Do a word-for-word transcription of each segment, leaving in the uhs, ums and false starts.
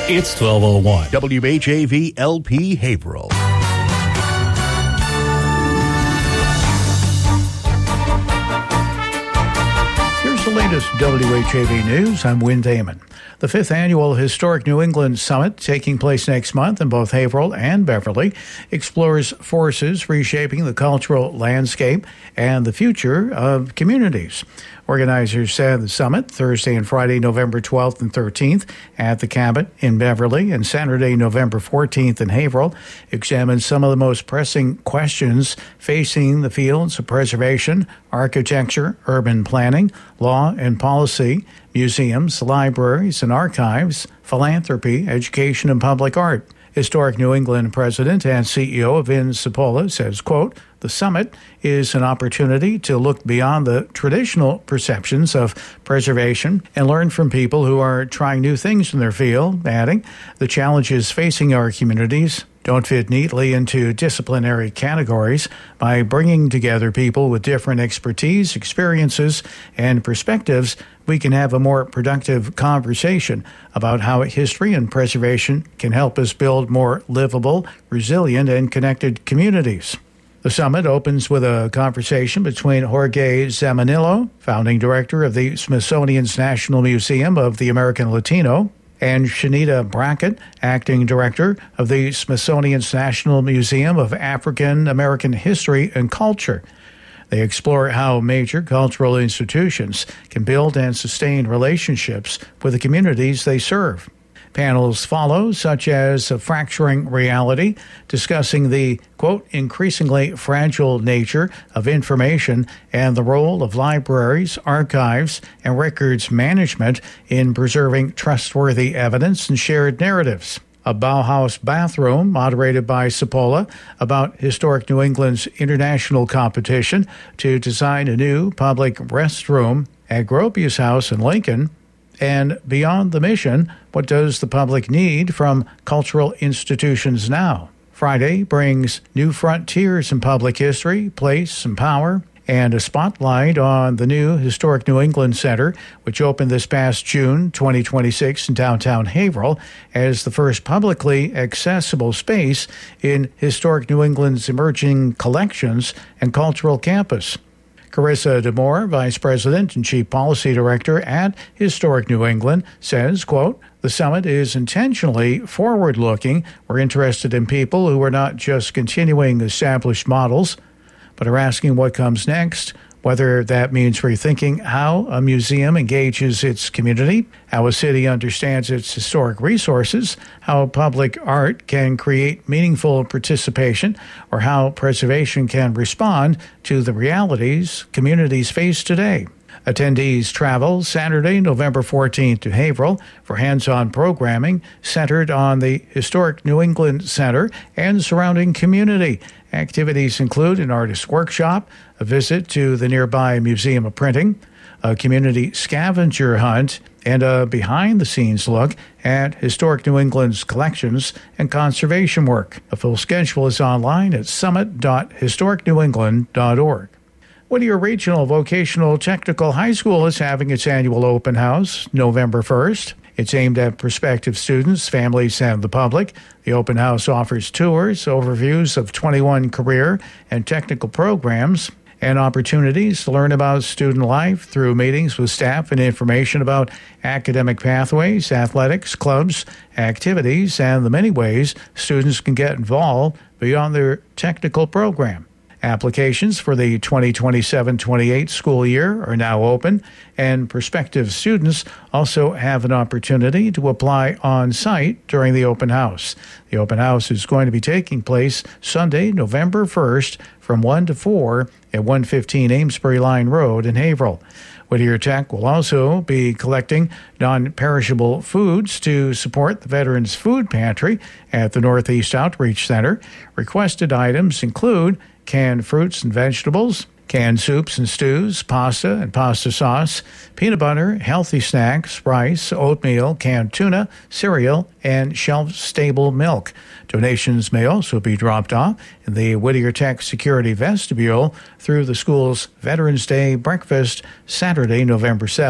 It's twelve oh one. W H A V L P Haverhill. Here's the latest W H A V news. I'm Wynn Damon. The fifth annual Historic New England Summit, taking place next month in both Haverhill and Beverly, explores forces reshaping the cultural landscape and the future of communities. Organizers said the summit, Thursday and Friday, November twelfth and thirteenth at the Cabot in Beverly, and Saturday, November fourteenth in Haverhill, examines some of the most pressing questions facing the fields of preservation, architecture, urban planning, law and policy, museums, libraries and archives, philanthropy, education, and public art. Historic New England President and C E O Vin Cipolla says, quote, "The summit is an opportunity to look beyond the traditional perceptions of preservation and learn from people who are trying new things in their field," adding, "The challenges facing our communities don't fit neatly into disciplinary categories. By bringing together people with different expertise, experiences, and perspectives, we can have a more productive conversation about how history and preservation can help us build more livable, resilient, and connected communities." The summit opens with a conversation between Jorge Zamanillo, founding director of the Smithsonian's National Museum of the American Latino, and Shanita Brackett, acting director of the Smithsonian's National Museum of African American History and Culture. They explore how major cultural institutions can build and sustain relationships with the communities they serve. Panels follow, such as a Fracturing Reality, discussing the, quote, "increasingly fragile nature of information and the role of libraries, archives, and records management in preserving trustworthy evidence and shared narratives." A Bauhaus bathroom, moderated by Cipolla, about Historic New England's international competition to design a new public restroom at Gropius House in Lincoln. And Beyond the Mission, what does the public need from cultural institutions now? Friday brings new frontiers in public history, place, and power, and a spotlight on the new Historic New England Center, which opened this past June twenty twenty-six in downtown Haverhill as the first publicly accessible space in Historic New England's emerging collections and cultural campus. Carissa DeMoore, Vice President and Chief Policy Director at Historic New England, says, quote, "The summit is intentionally forward-looking. We're interested in people who are not just continuing established models, but are asking what comes next, whether that means rethinking how a museum engages its community, how a city understands its historic resources, how public art can create meaningful participation, or how preservation can respond to the realities communities face today." Attendees travel Saturday, November fourteenth to Haverhill for hands-on programming centered on the Historic New England Center and surrounding community. Activities include an artist workshop, a visit to the nearby Museum of Printing, a community scavenger hunt, and a behind-the-scenes look at Historic New England's collections and conservation work. A full schedule is online at summit dot historic new england dot org. Whittier Regional Vocational Technical High School is having its annual open house November first. It's aimed at prospective students, families, and the public. The open house offers tours, overviews of twenty-one career and technical programs, and opportunities to learn about student life through meetings with staff and information about academic pathways, athletics, clubs, activities, and the many ways students can get involved beyond their technical program. Applications for the twenty twenty-seven twenty-eight school year are now open, and prospective students also have an opportunity to apply on-site during the open house. The open house is going to be taking place Sunday, November first from one to four at one fifteen Amesbury Line Road in Haverhill. Whittier Tech will also be collecting non-perishable foods to support the Veterans Food Pantry at the Northeast Outreach Center. Requested items include canned fruits and vegetables, canned soups and stews, pasta and pasta sauce, peanut butter, healthy snacks, rice, oatmeal, canned tuna, cereal, and shelf-stable milk. Donations may also be dropped off in the Whittier Tech Security Vestibule through the school's Veterans Day breakfast Saturday, November seventh.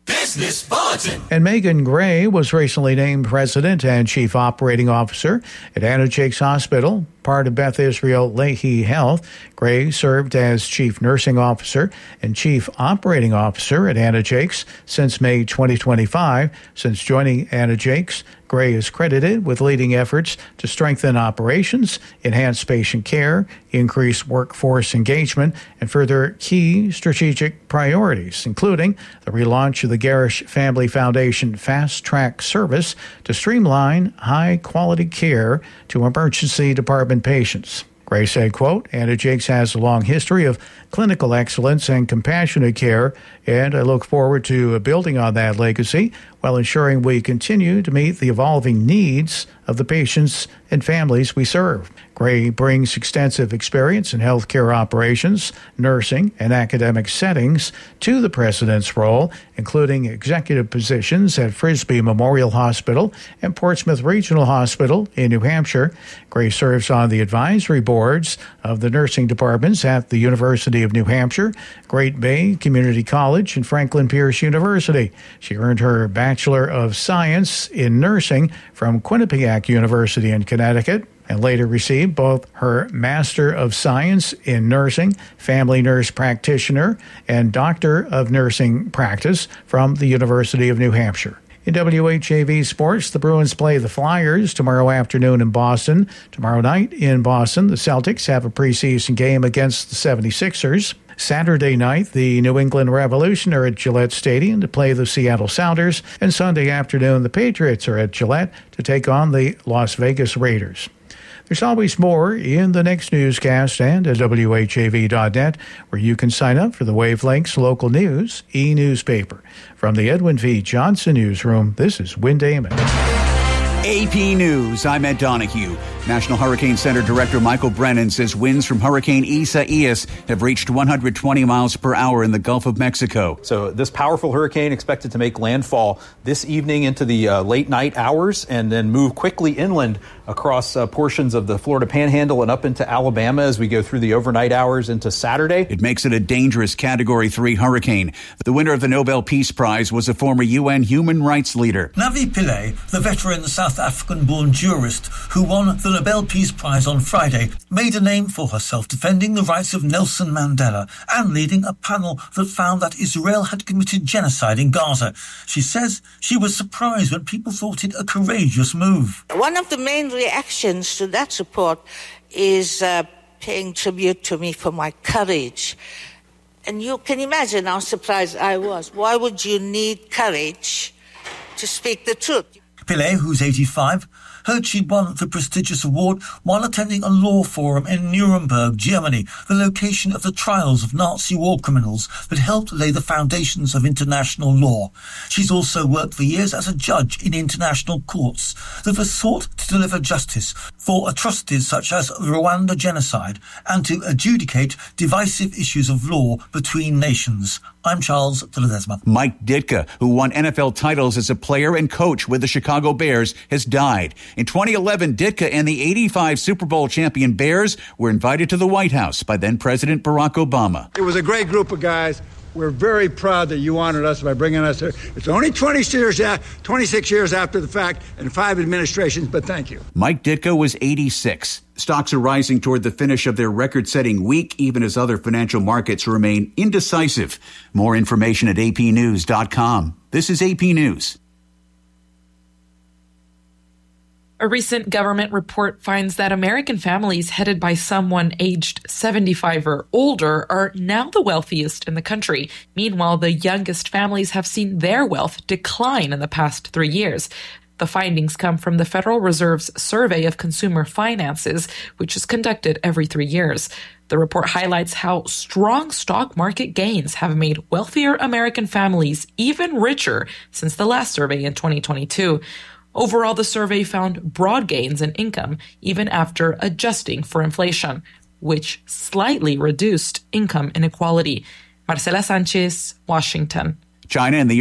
Business Bulletin. And Megan Gray was recently named president and chief operating officer at Anna Jakes Hospital, part of Beth Israel Lahey Health. Gray served as chief nursing officer and chief operating officer at Anna Jakes since May twenty twenty-five. Since joining Anna Jakes, Gray is credited with leading efforts to strengthen operations, enhance patient care, increase workforce engagement, and further key strategic priorities, including the relaunch of the Garish Family Foundation Fast Track service to streamline high-quality care to emergency department patients. Gray said, quote, Anna Jakes has a long history of clinical excellence and compassionate care, and I look forward to building on that legacy while ensuring we continue to meet the evolving needs of the patients and families we serve. Gray brings extensive experience in healthcare operations, nursing, and academic settings to the president's role, including executive positions at Frisbee Memorial Hospital and Portsmouth Regional Hospital in New Hampshire. Gray serves on the advisory boards of the nursing departments at the University of New Hampshire, Great Bay Community College, and Franklin Pierce University. She earned her Bachelor of Science in Nursing from Quinnipiac University in Connecticut, and later received both her Master of Science in Nursing, Family Nurse Practitioner, and Doctor of Nursing Practice from the University of New Hampshire. In W H A V Sports, the Bruins play the Flyers tomorrow afternoon in Boston. Tomorrow night in Boston, the Celtics have a preseason game against the seventy-sixers. Saturday night, the New England Revolution are at Gillette Stadium to play the Seattle Sounders. And Sunday afternoon, the Patriots are at Gillette to take on the Las Vegas Raiders. There's always more in the next newscast and at W H A V dot net, where you can sign up for the Wavelengths Local News e-newspaper. From the Edwin V. Johnson Newsroom, this is Win Damon. A P News, I'm Ed Donahue. National Hurricane Center Director Michael Brennan says winds from Hurricane Isaias have reached one hundred twenty miles per hour in the Gulf of Mexico. So this powerful hurricane expected to make landfall this evening into the uh, late night hours and then move quickly inland across uh, portions of the Florida Panhandle and up into Alabama as we go through the overnight hours into Saturday. It makes it a dangerous Category three hurricane. The winner of the Nobel Peace Prize was a former U N human rights leader. Navi Pillay, the veteran South African-born jurist who won the Nobel Peace Prize on Friday, made a name for herself defending the rights of Nelson Mandela and leading a panel that found that Israel had committed genocide in Gaza. She says she was surprised when people thought it a courageous move. One of the main reactions to that report is uh, paying tribute to me for my courage. And you can imagine how surprised I was. Why would you need courage to speak the truth? Pillay, who's eighty-five, heard she'd won the prestigious award while attending a law forum in Nuremberg, Germany, the location of the trials of Nazi war criminals that helped lay the foundations of international law. She's also worked for years as a judge in international courts that have sought to deliver justice for atrocities such as the Rwanda genocide and to adjudicate divisive issues of law between nations. I'm Charles de Ledesma. Mike Ditka, who won N F L titles as a player and coach with the Chicago Bears, has died. In twenty eleven, Ditka and the eighty-five Super Bowl champion Bears were invited to the White House by then-President Barack Obama. It was a great group of guys. We're very proud that you honored us by bringing us here. It's only twenty years, twenty-six years after the fact and five administrations, but thank you. Mike Ditka was eighty-six. Stocks are rising toward the finish of their record-setting week, even as other financial markets remain indecisive. More information at A P news dot com. This is A P News. A recent government report finds that American families headed by someone aged seventy-five or older are now the wealthiest in the country. Meanwhile, the youngest families have seen their wealth decline in the past three years. The findings come from the Federal Reserve's Survey of Consumer Finances, which is conducted every three years. The report highlights how strong stock market gains have made wealthier American families even richer since the last survey in twenty twenty-two. Overall, the survey found broad gains in income even after adjusting for inflation, which slightly reduced income inequality. Marcela Sanchez, Washington. China and the